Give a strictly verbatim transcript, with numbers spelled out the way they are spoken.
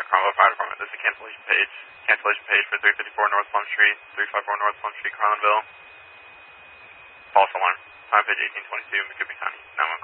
Carlinville Fire Department. This is a cancellation page. Cancellation page for three fifty-four North Plum Street, three fifty-four North Plum Street, Carlinville. False alarm. Time page eighteen twenty-two, McCook County. nine one